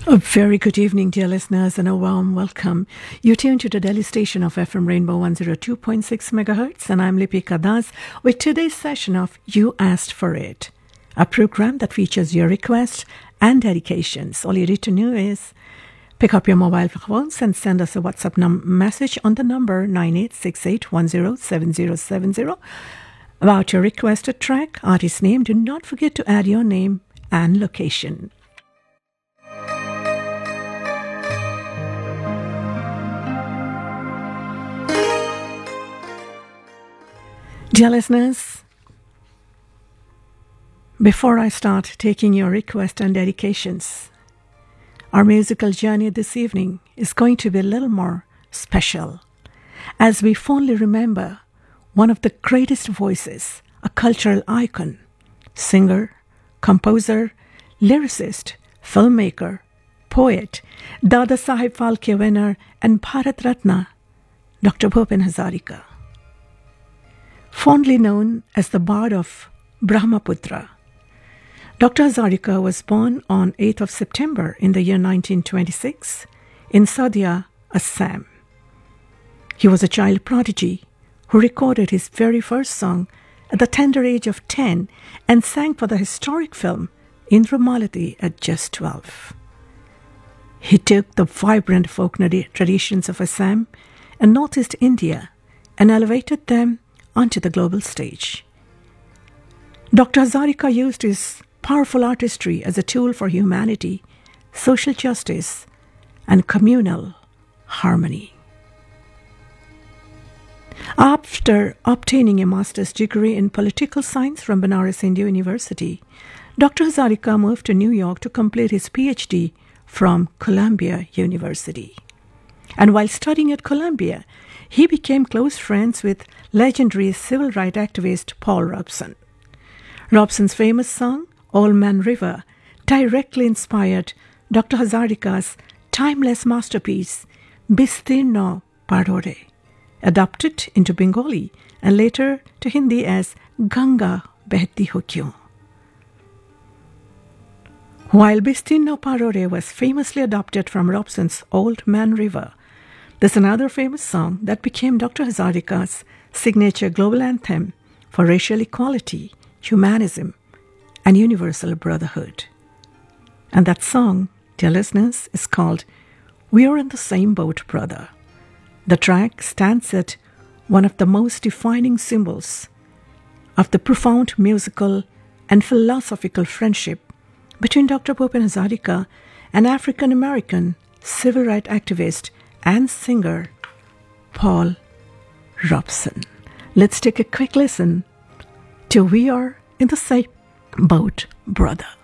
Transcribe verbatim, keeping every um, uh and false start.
A very good evening, dear listeners, and a warm welcome. You tune to the Delhi station of F M Rainbow one oh two point six megahertz, and I'm Lipika Das with today's session of You Asked For It, a program that features your requests and dedications. All you need to know is pick up your mobile phones and send us a WhatsApp num- message on the number nine eight six eight one zero seven zero seven zero about your requested track, artist name. Do not forget to add your name and location. Dear listeners, before I start taking your requests and dedications, our musical journey this evening is going to be a little more special as we fondly remember one of the greatest voices, a cultural icon, singer, composer, lyricist, filmmaker, poet, Dada Saheb Phalke winner and Bharat Ratna, Doctor Bhupen Hazarika. Fondly known as the Bard of Brahmaputra, Doctor Hazarika was born on eighth of September in the year nineteen twenty-six in Sadia, Assam. He was a child prodigy who recorded his very first song at the tender age of ten and sang for the historic film Indra Malati at just twelve. He took the vibrant folk traditions of Assam and Northeast India and elevated them onto the global stage. Doctor Hazarika used his powerful artistry as a tool for humanity, social justice, and communal harmony. After obtaining a master's degree in political science from Banaras Hindu University, Doctor Hazarika moved to New York to complete his PhD from Columbia University. And while studying at Columbia, he became close friends with legendary civil rights activist Paul Robeson. Robeson's famous song, Old Man River, directly inspired Doctor Hazarika's timeless masterpiece, Bistirno Parore, adapted into Bengali and later to Hindi as Ganga Behti Ho Kyun. While Bistirno Parore was famously adapted from Robeson's Old Man River, there's another famous song that became Doctor Hazarika's signature global anthem for racial equality, humanism, and universal brotherhood. And that song, dear listeners, is called We Are in the Same Boat, Brother. The track stands at one of the most defining symbols of the profound musical and philosophical friendship between Doctor Bhupen Hazarika and African-American civil rights activist and singer Paul Robeson. Let's take a quick listen to We Are in the Same Boat, Brother.